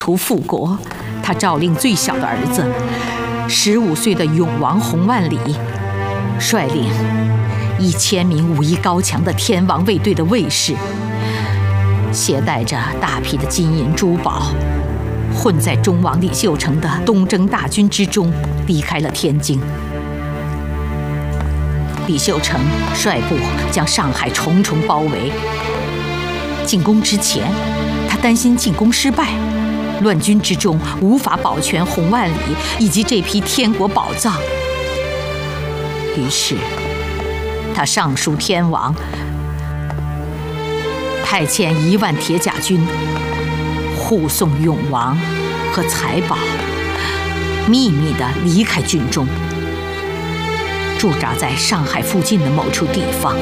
图复国，他诏令最小的儿子15岁的永王洪万里，率领1000名武艺高强的天王卫队的卫士，携带着大批的金银珠宝，混在忠王李秀成的东征大军之中，离开了天津。李秀成率部将上海重重包围。进攻之前，他担心进攻失败，乱军之中无法保全洪万里以及这批天国宝藏。于是，他上书天王，派遣1万铁甲军护送永王和财宝，秘密地离开军中，驻扎在上海附近的某处地方。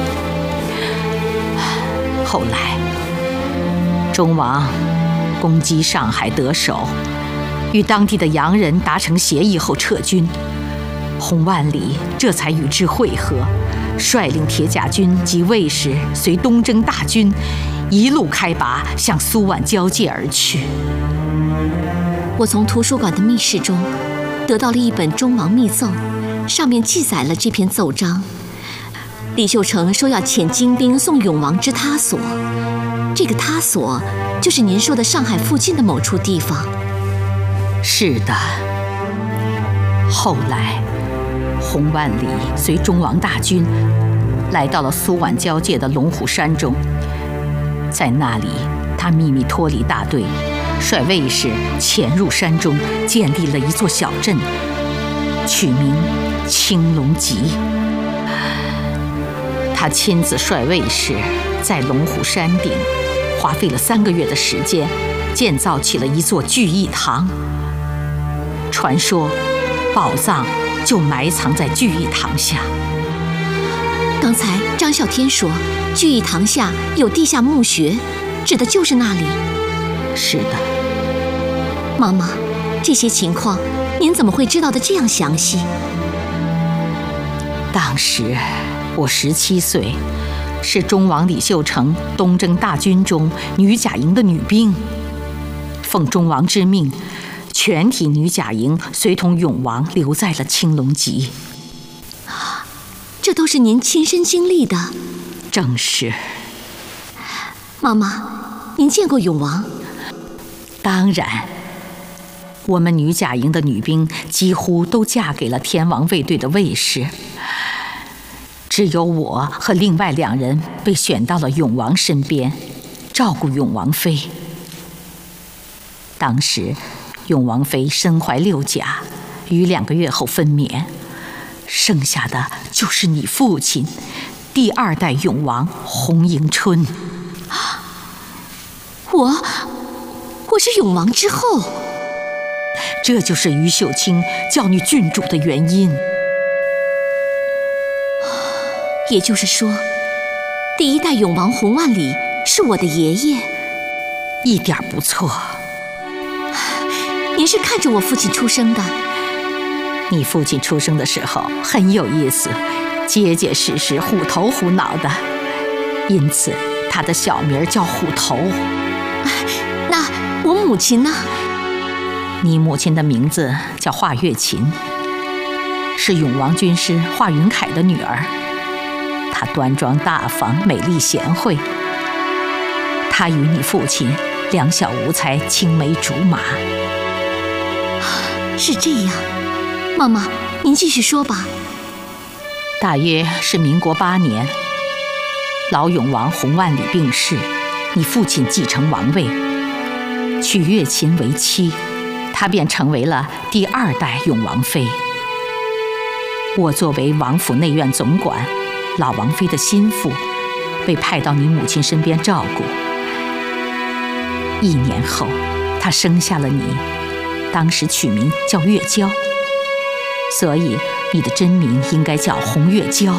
后来，忠王攻击上海得手，与当地的洋人达成协议后撤军。洪万里这才与之会合，率领铁甲军及卫士随东征大军一路开拔，向苏皖交界而去。 我从图书馆的密室中得到了一本忠王密奏，上面记载了这篇奏章。李秀成说要遣精兵送永王之他所，这个他所就是您说的上海附近的某处地方。 是的。后来，洪万里随忠王大军来到了苏皖交界的龙虎山中，在那里，他秘密脱离大队，率卫士潜入山中，建立了一座小镇，取名青龙集。他亲自率卫士在龙虎山顶花费了3个月的时间，建造起了一座聚义堂。传说，宝藏就埋藏在聚义堂下。 刚才张啸天说，聚义堂下有地下墓穴，指的就是那里。 是的。 妈妈，这些情况您怎么会知道的这样详细？ 当时我17岁，是忠王李秀成东征大军中女甲营的女兵。奉忠王之命，全体女甲营随同永王留在了青龙集。 这都是您亲身经历的？ 正是。 妈妈，您见过永王？ 当然。我们女甲营的女兵几乎都嫁给了天王卫队的卫士，只有我和另外2人被选到了永王身边，照顾永王妃。当时，永王妃身怀6甲，于2个月后分娩，剩下的就是你父亲，第2代永王洪迎春。 我是永王之后。 这就是于秀清叫你郡主的原因。 也就是说，第1代永王洪万里是我的爷爷？ 一点不错。 您是看着我父亲出生的？ 你父亲出生的时候很有意思，结结实实、虎头虎脑的，因此他的小名叫虎头。 那我母亲呢？ 你母亲的名字叫华月琴，是永王军师华云凯的女儿。她端庄大方、美丽贤惠。她与你父亲两小无猜，青梅竹马。 是这样，妈妈，您继续说吧。 大约是民国8年，老永王洪万里病逝，你父亲继承王位，娶月琴为妻。她便成为了第2代永王妃。我作为王府内院总管，老王妃的心腹，被派到你母亲身边照顾。1年后，她生下了你，当时取名叫月娇，所以你的真名应该叫洪月娇。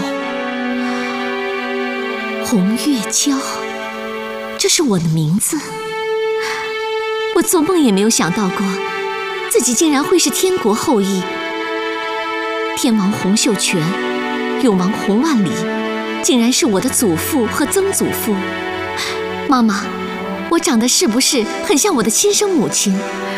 洪月娇，这是我的名字。我做梦也没有想到过，自己竟然会是天国后裔。天王洪秀全，永王洪万里，竟然是我的祖父和曾祖父。妈妈，我长得是不是很像我的亲生母亲？